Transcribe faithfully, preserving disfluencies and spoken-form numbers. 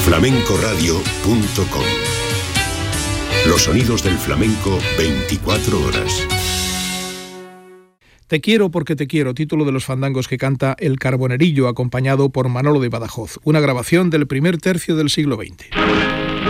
flamencoradio punto com. Los sonidos del flamenco veinticuatro horas. Te quiero porque te quiero, título de los fandangos que canta El Carbonerillo, acompañado por Manolo de Badajoz, una grabación del primer tercio del siglo veinte.